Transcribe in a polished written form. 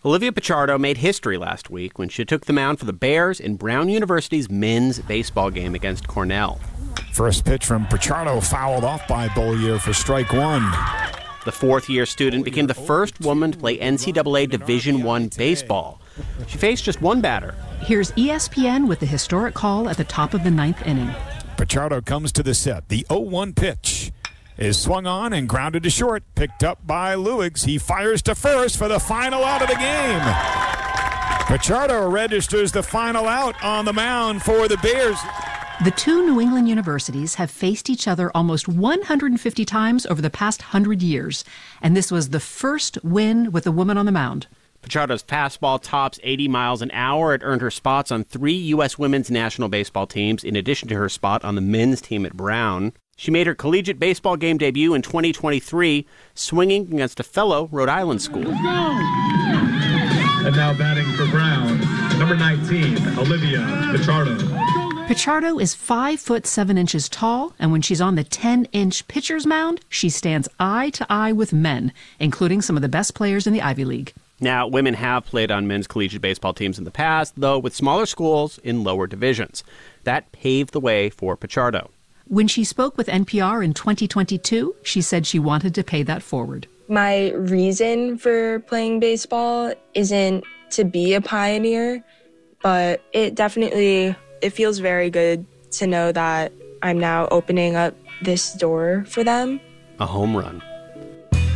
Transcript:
Olivia Pichardo made history last week when she took the mound for the Bears in Brown University's men's baseball game against Cornell. First pitch from Pichardo fouled off by Beaulieu for strike one. The fourth-year student became the first woman to play NCAA Division I baseball. She faced just one batter. Here's ESPN with the historic call at the top of the ninth inning. Pichardo comes to the set. The 0-1 pitch is swung on and grounded to short. Picked up by Lewigs. He fires to first for the final out of the game. Pichardo registers the final out on the mound for the Bears. The two New England universities have faced each other almost 150 times over the past 100 years, and this was the first win with a woman on the mound. Pichardo's fastball tops 80 miles an hour. It earned her spots on 3 U.S. women's national baseball teams, in addition to her spot on the men's team at Brown. She made her collegiate baseball game debut in 2023, swinging against a fellow Rhode Island school. Let's go! And now batting for Brown, number 19, Olivia Pichardo. Pichardo is 5'7" tall, and when she's on the 10-inch pitcher's mound, she stands eye to eye with men, including some of the best players in the Ivy League. Now, women have played on men's collegiate baseball teams in the past, though with smaller schools in lower divisions. That paved the way for Pichardo. When she spoke with NPR in 2022, she said she wanted to pay that forward. My reason for playing baseball isn't to be a pioneer, but it feels very good to know that I'm now opening up this door for them. A home run.